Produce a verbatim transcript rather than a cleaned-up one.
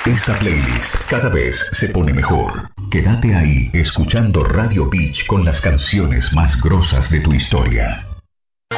Esta playlist cada vez se pone mejor. Quédate ahí escuchando Radio Beach con las canciones más grosas de tu historia.